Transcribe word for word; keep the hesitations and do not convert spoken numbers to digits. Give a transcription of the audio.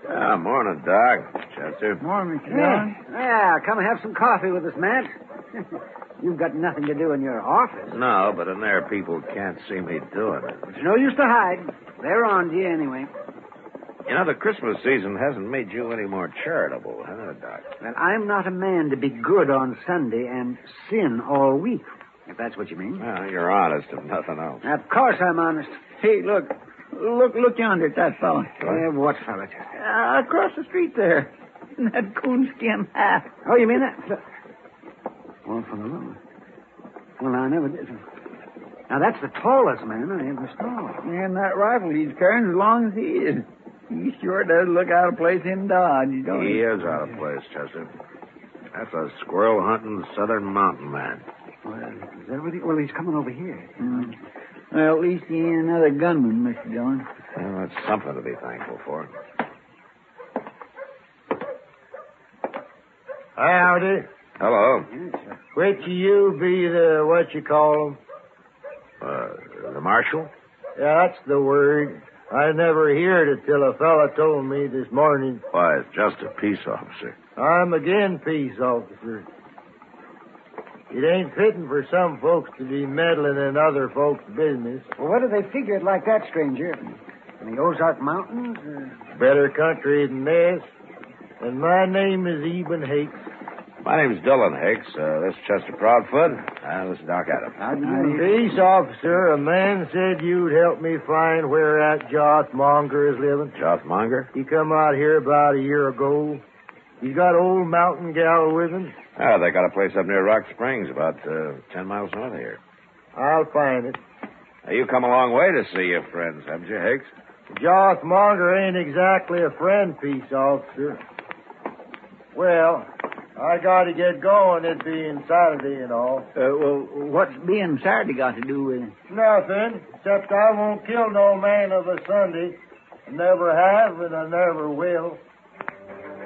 Ah, morning, Doc. Chester. Morning, Mister Yeah. Dillon. yeah, come have some coffee with us, Matt. You've got nothing to do in your office. No, but in there people can't see me doing it. It's no use to hide. They're on to you anyway. You know, the Christmas season hasn't made you any more charitable, has it, Doc? Well, I'm not a man to be good on Sunday and sin all week, if that's what you mean. Well, you're honest, if nothing else. Of course I'm honest. Hey, look. Look look yonder at that fellow. Yeah, what fella, Chester? Uh, across the street there. In that coonskin hat. Oh, you mean that? Look. Well, from the road. Well, I never did. Now, that's the tallest man I ever saw. And that rifle he's carrying as long as he is. He sure does look out of place in Dodge, don't he? He is out of place, Chester. That's a squirrel-hunting southern mountain man. Well, is that what he... Well, he's coming over here. Mm. Well, at least he ain't another gunman, Mister Dillon. Well, that's something to be thankful for. Howdy. Hello. Yes, sir. Which of you be the, what you call 'em? Uh, the marshal? Yeah, that's the word. I never heard it till a fella told me this morning. Why, it's just a peace officer. I'm again peace officer. It ain't fitting for some folks to be meddling in other folks' business. Well, what do they figure it like that, stranger? In the Ozark Mountains? Or... Better country than this. And my name is Eben Hicks. My name's Dillon Hicks. Uh, this is Chester Proudfoot. Uh, this is Doc Adams. How do you... Peace officer, a man said you'd help me find where that Joth Monger is living. Joth Monger? He come out here about a year ago. He's got old mountain gal with him. Oh, they got a place up near Rock Springs, about uh, ten miles north of here. I'll find it. Now, you come a long way to see your friends, haven't you, Hicks? Joth Monger ain't exactly a friend, peace officer. Well, I got to get going, it being Saturday and all. Uh, well, what's being Saturday got to do with it? Nothing, except I won't kill no man of a Sunday. I never have and I never will.